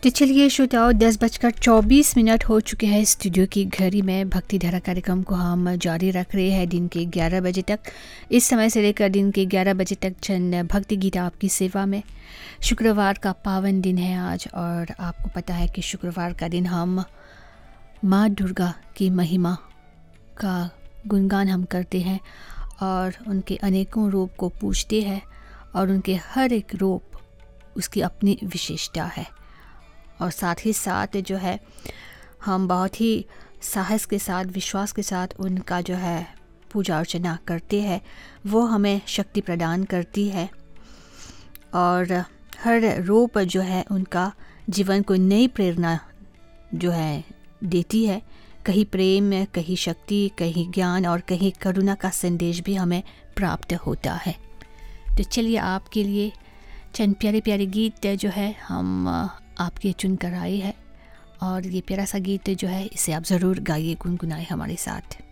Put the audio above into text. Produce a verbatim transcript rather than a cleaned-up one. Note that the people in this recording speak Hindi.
तो चलिए श्रोताओं, दस बजकर चौबीस मिनट हो चुके हैं स्टूडियो की घड़ी में। भक्ति धारा कार्यक्रम को हम जारी रख रहे हैं दिन के ग्यारह बजे तक। इस समय से लेकर दिन के ग्यारह बजे तक चंद भक्ति गीत आपकी सेवा में। शुक्रवार का पावन दिन है आज, और आपको पता है कि शुक्रवार का दिन हम माँ दुर्गा की महिमा का गुणगान हम करते हैं और उनके अनेकों रूप को पूजते हैं, और उनके हर एक रूप उसकी अपनी विशेषता है। और साथ ही साथ जो है हम बहुत ही साहस के साथ, विश्वास के साथ उनका जो है पूजा अर्चना करते हैं। वो हमें शक्ति प्रदान करती है, और हर रूप जो है उनका जीवन को नई प्रेरणा जो है देती है। कहीं प्रेम, कहीं शक्ति, कहीं ज्ञान और कहीं करुणा का संदेश भी हमें प्राप्त होता है। तो चलिए आपके लिए चंद प्यारे प्यारे गीत जो है हम आपके चुन कर आए हैं, और ये प्यारा सा गीत जो है इसे आप ज़रूर गाइए, गुनगुनाए हमारे साथ।